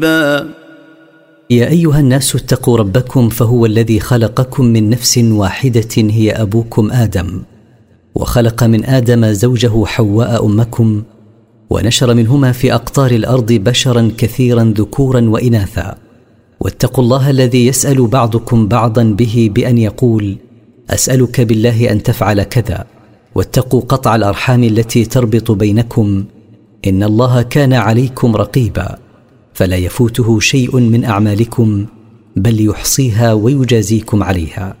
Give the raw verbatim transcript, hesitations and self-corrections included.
يا أيها الناس اتقوا ربكم فهو الذي خلقكم من نفس واحدة هي أبوكم آدم، وخلق من آدم زوجه حواء أمكم، ونشر منهما في أقطار الأرض بشرا كثيرا ذكورا وإناثا. واتقوا الله الذي يسأل بعضكم بعضا به بأن يقول: أسألك بالله أن تفعل كذا. واتقوا قطع الأرحام التي تربط بينكم، إن الله كان عليكم رقيبا. فلا يفوته شيء من أعمالكم، بل يحصيها ويجازيكم عليها.